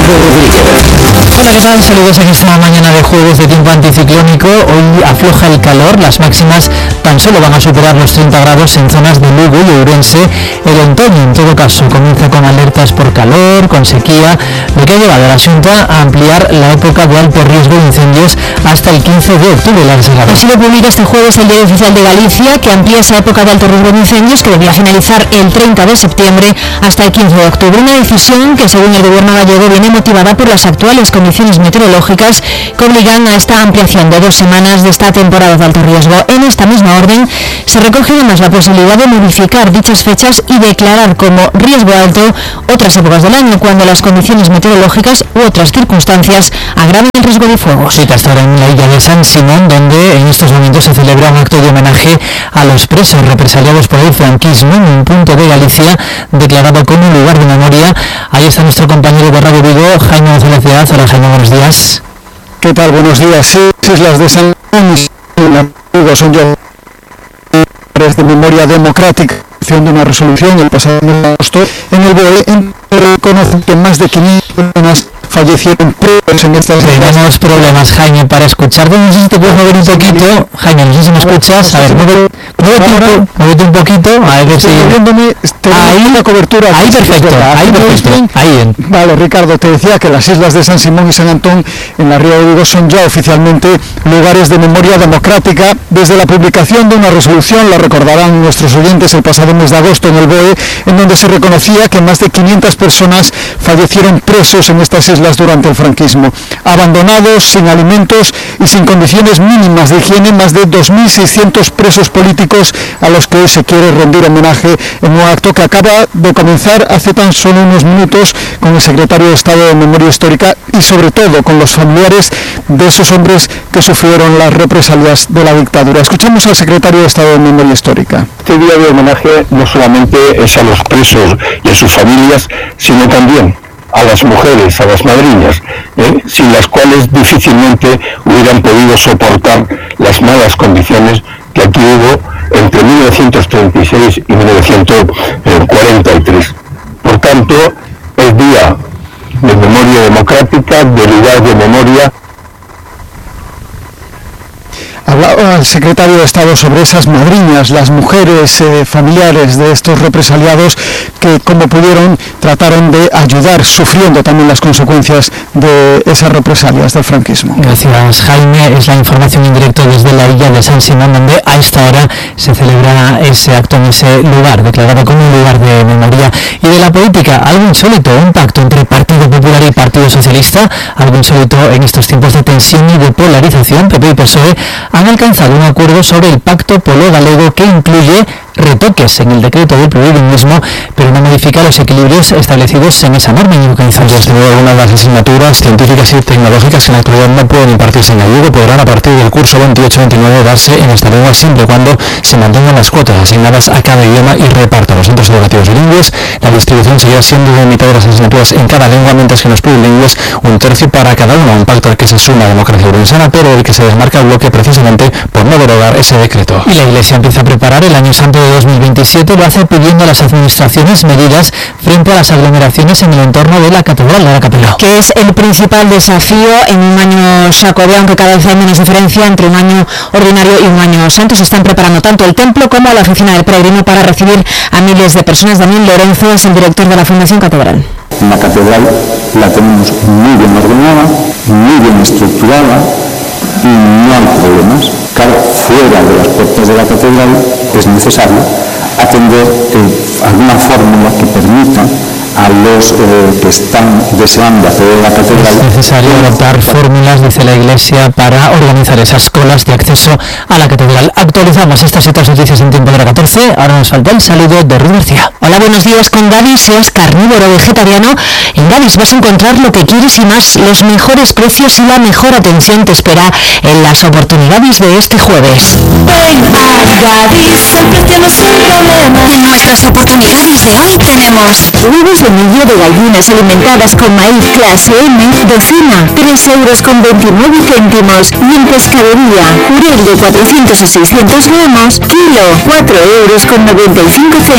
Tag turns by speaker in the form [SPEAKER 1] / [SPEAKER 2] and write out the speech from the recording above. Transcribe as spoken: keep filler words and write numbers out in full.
[SPEAKER 1] Hola, ¿qué tal? Saludos en esta mañana de jueves de tiempo anticiclónico. Hoy afloja el calor, las máximas tan solo van a superar los treinta grados en zonas de Lugo y Ourense. El otoño, en todo caso, comienza con alertas por calor, con sequía, lo que ha llevado a la Xunta a ampliar la época de alto riesgo de incendios hasta el quince de octubre.
[SPEAKER 2] Así lo publica este jueves el Diario Oficial de Galicia, que amplía esa época de alto riesgo de incendios que debía finalizar el treinta de septiembre hasta el quince de octubre. Una decisión que, según el gobierno gallego, viene motivada por las actuales condiciones meteorológicas que obligan a esta ampliación de dos semanas de esta temporada de alto riesgo. En esta misma orden se recoge además la posibilidad de modificar dichas fechas y declarar como riesgo alto otras épocas del año cuando las condiciones meteorológicas u otras circunstancias agraven el riesgo de fuego.
[SPEAKER 1] Sí, hasta ahora en la isla de San Simón, donde en estos momentos se celebra un acto de homenaje a los presos represaliados por el franquismo en un punto de Galicia declarado como un lugar de memoria. Ahí está nuestro compañero de Radio Vigo, Jaime González de Az. Hola, Jaime, buenos días.
[SPEAKER 3] ¿Qué tal? Buenos días. Sí, Islas de San Simón son ya de memoria democrática de una resolución el pasado mes de agosto en el B O E en que reconoce que más de quinientas personas fallecieron presos en estas islas.
[SPEAKER 1] Tenemos problemas, Jaime, para escucharte. No sé si te puedes mover un poquito. Jaime, no sé si me escuchas. A ver, muévete, muévete, muévete un poquito. A ver si...
[SPEAKER 3] Ahí la cobertura.
[SPEAKER 1] Ahí perfecto, ahí perfecto. Ahí bien.
[SPEAKER 3] Vale, Ricardo, te decía que las islas de San Simón y San Antón en la Ría de Vigo son ya oficialmente lugares de memoria democrática desde la publicación de una resolución, la recordarán nuestros oyentes, el pasado mes de agosto en el B O E, en donde se reconocía que más de quinientas personas fallecieron presos en estas islas durante el franquismo, abandonados, sin alimentos y sin condiciones mínimas de higiene. Más de dos mil seiscientos presos políticos a los que hoy se quiere rendir homenaje en un acto que acaba de comenzar hace tan solo unos minutos con el secretario de Estado de Memoria Histórica y sobre todo con los familiares de esos hombres que sufrieron las represalias de la dictadura. Escuchamos al secretario de Estado de Memoria Histórica.
[SPEAKER 4] Este día de homenaje no solamente es a los presos y a sus familias, sino también a las mujeres, a las madrinas, ¿eh? sin las cuales difícilmente hubieran podido soportar las malas condiciones que aquí hubo entre mil novecientos treinta y seis y mil novecientos cuarenta y tres. Por tanto, es día de memoria democrática, de lugar de memoria.
[SPEAKER 3] Hablaba el secretario de Estado sobre esas madrinas, las mujeres eh, familiares de estos represaliados que, como pudieron, trataron de ayudar, sufriendo también las consecuencias de esas represalias del franquismo.
[SPEAKER 1] Gracias, Jaime. Es la información en directo desde la isla de San Simón, donde a esta hora se celebra ese acto en ese lugar, declarado como un lugar de memoria. Y de la política, algo insólito, un pacto entre Partido Popular y Partido Socialista, algo insólito en estos tiempos de tensión y de polarización. P P y P S O E han alcanzado un acuerdo sobre el Pacto Polo Galego que incluye retoques en el decreto de plurilingüismo, pero no modifica los equilibrios establecidos en esa norma. Y
[SPEAKER 5] desde luego, algunas de las asignaturas científicas y tecnológicas que en la actualidad no pueden impartirse en gallego podrán a partir del curso veintiocho veintinueve darse en esta lengua siempre y cuando se mantengan las cuotas asignadas a cada idioma y reparto a los centros educativos bilingües. La distribución seguirá siendo de mitad de las asignaturas en cada lengua, mientras que en los plurilingües un tercio para cada una, un pacto al que se suma Democracia Urensana, pero del que se desmarca el bloque precisamente por no derogar ese decreto.
[SPEAKER 1] Y la Iglesia empieza a preparar el año santo de dos mil veintisiete, lo hace pidiendo a las administraciones medidas frente a las aglomeraciones en el entorno de la Catedral de la Capela.
[SPEAKER 2] Que es el principal desafío en un año jacobeo, aunque cada vez hay menos diferencia entre un año ordinario y un año santo. Se están preparando tanto el templo como la oficina del peregrino para recibir a miles de personas. Daniel Lorenzo es el director de la Fundación Catedral.
[SPEAKER 6] La catedral la tenemos muy bien ordenada, muy bien estructurada y no hay problemas. Claro, fuera de las puertas de la catedral es necesario atender eh, alguna fórmula que permita a los eh, que están deseando acceder a la catedral.
[SPEAKER 1] Es necesario adoptar fórmulas, dice la Iglesia, para organizar esas colas de acceso a la catedral. Actualizamos estas y otras noticias en tiempo de la catorce. Ahora nos falta el saludo de Ruth García.
[SPEAKER 2] Hola, buenos días. Con Gadis, seas carnívoro o vegetariano, en Gadis vas a encontrar lo que quieres y más, los mejores precios y la mejor atención te espera en las oportunidades de este jueves.
[SPEAKER 7] Ven a Gadis, el precio no es un problema. En nuestras oportunidades de hoy tenemos
[SPEAKER 2] huevos de millo de gallinas alimentadas con maíz clase M, docena, tres euros con veintinueve céntimos. Y en pescadería, jurel de cuatrocientos o seiscientos gramos, kilo, cuatro euros con noventa y cinco céntimos.